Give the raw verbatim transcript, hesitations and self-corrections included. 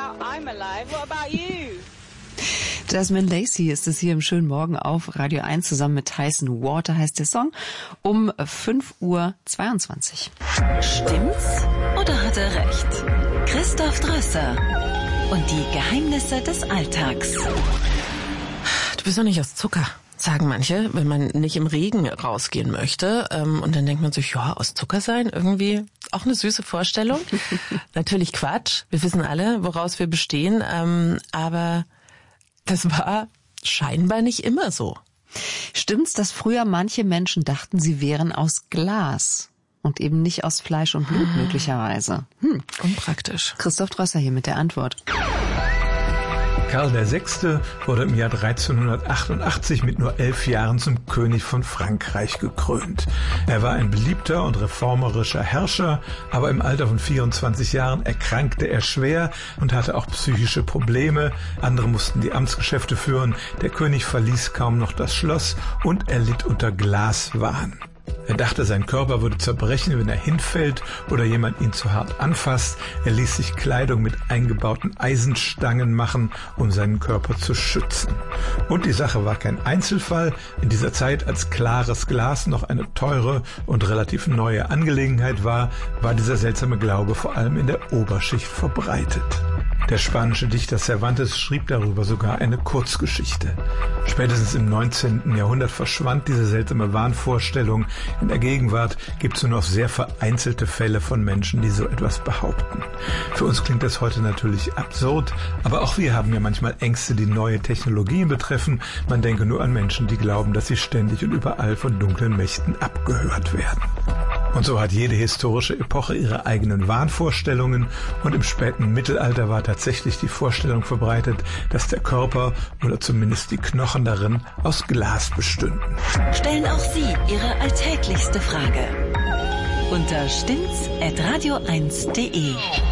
I'm alive. What about you? Jasmine Lacey ist es hier im schönen Morgen auf Radio eins zusammen mit Tyson Water heißt der Song um fünf Uhr zweiundzwanzig. Stimmt's oder hat er recht? Christoph Drösser und die Geheimnisse des Alltags. Du bist doch nicht aus Zucker, sagen manche, wenn man nicht im Regen rausgehen möchte. Und dann denkt man sich, ja, aus Zucker sein, irgendwie auch eine süße Vorstellung. Natürlich Quatsch, wir wissen alle, woraus wir bestehen, aber das war scheinbar nicht immer so. Stimmt's, dass früher manche Menschen dachten, sie wären aus Glas und eben nicht aus Fleisch und Blut hm. möglicherweise? Hm. Unpraktisch. Christoph Drösser hier mit der Antwort. Karl der Sechste wurde im Jahr dreizehnhundertachtundachtzig mit nur elf Jahren zum König von Frankreich gekrönt. Er war ein beliebter und reformerischer Herrscher, aber im Alter von vierundzwanzig Jahren erkrankte er schwer und hatte auch psychische Probleme. Andere mussten die Amtsgeschäfte führen. Der König verließ kaum noch das Schloss und er litt unter Glaswahn. Er dachte, sein Körper würde zerbrechen, wenn er hinfällt oder jemand ihn zu hart anfasst. Er ließ sich Kleidung mit eingebauten Eisenstangen machen, um seinen Körper zu schützen. Und die Sache war kein Einzelfall. In dieser Zeit, als klares Glas noch eine teure und relativ neue Angelegenheit war, war dieser seltsame Glaube vor allem in der Oberschicht verbreitet. Der spanische Dichter Cervantes schrieb darüber sogar eine Kurzgeschichte. Spätestens im neunzehnten Jahrhundert verschwand diese seltsame Wahnvorstellung. In der Gegenwart gibt es nur noch sehr vereinzelte Fälle von Menschen, die so etwas behaupten. Für uns klingt das heute natürlich absurd, aber auch wir haben ja manchmal Ängste, die neue Technologien betreffen. Man denke nur an Menschen, die glauben, dass sie ständig und überall von dunklen Mächten abgehört werden. Und so hat jede historische Epoche ihre eigenen Wahnvorstellungen und im späten Mittelalter war tatsächlich die Vorstellung verbreitet, dass der Körper oder zumindest die Knochen darin aus Glas bestünden. Stellen auch Sie Ihre alltäglichste Frage unter stimmts at radio eins punkt de.